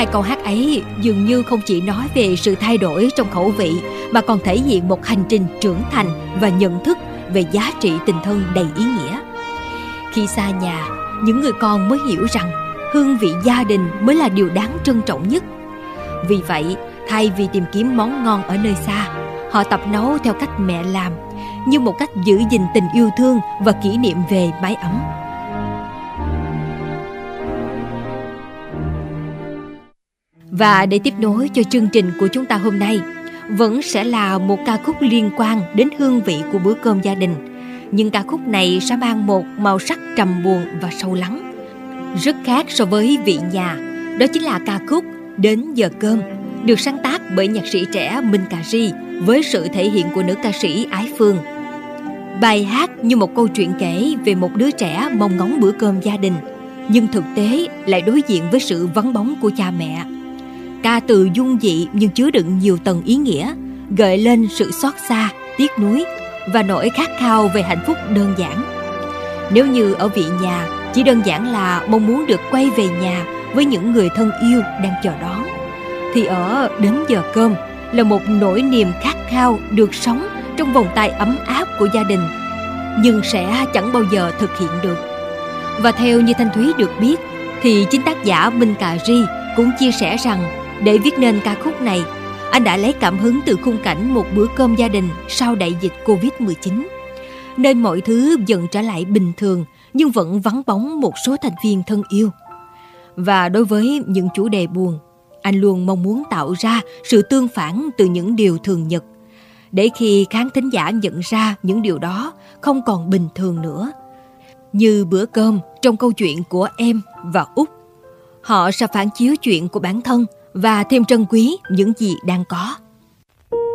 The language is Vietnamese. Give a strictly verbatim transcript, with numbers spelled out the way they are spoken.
Hai câu hát ấy dường như không chỉ nói về sự thay đổi trong khẩu vị, mà còn thể hiện một hành trình trưởng thành và nhận thức về giá trị tình thân đầy ý nghĩa. Khi xa nhà, những người con mới hiểu rằng hương vị gia đình mới là điều đáng trân trọng nhất. Vì vậy, thay vì tìm kiếm món ngon ở nơi xa, họ tập nấu theo cách mẹ làm, như một cách giữ gìn tình yêu thương và kỷ niệm về mái ấm. Và để tiếp nối cho chương trình của chúng ta hôm nay, vẫn sẽ là một ca khúc liên quan đến hương vị của bữa cơm gia đình. Nhưng ca khúc này sẽ mang một màu sắc trầm buồn và sâu lắng, rất khác so với vị nhà. Đó chính là ca khúc Đến Giờ Cơm, được sáng tác bởi nhạc sĩ trẻ Minh Cà Ri với sự thể hiện của nữ ca sĩ Ái Phương. Bài hát như một câu chuyện kể về một đứa trẻ mong ngóng bữa cơm gia đình, nhưng thực tế lại đối diện với sự vắng bóng của cha mẹ. Ca từ dung dị nhưng chứa đựng nhiều tầng ý nghĩa, gợi lên sự xót xa, tiếc nuối và nỗi khát khao về hạnh phúc đơn giản. Nếu như ở vị nhà chỉ đơn giản là mong muốn được quay về nhà với những người thân yêu đang chờ đón, thì ở Đến Giờ Cơm là một nỗi niềm khát khao được sống trong vòng tay ấm áp của gia đình, nhưng sẽ chẳng bao giờ thực hiện được. Và theo như Thanh Thúy được biết, thì chính tác giả Minh Cà Ri cũng chia sẻ rằng để viết nên ca khúc này, anh đã lấy cảm hứng từ khung cảnh một bữa cơm gia đình sau đại dịch covid mười chín, nên mọi thứ dần trở lại bình thường nhưng vẫn vắng bóng một số thành viên thân yêu. Và đối với những chủ đề buồn, anh luôn mong muốn tạo ra sự tương phản từ những điều thường nhật, để khi khán thính giả nhận ra những điều đó không còn bình thường nữa. Như bữa cơm trong câu chuyện của Em và Út, họ sẽ phản chiếu chuyện của bản thân và thêm trân quý những gì đang có.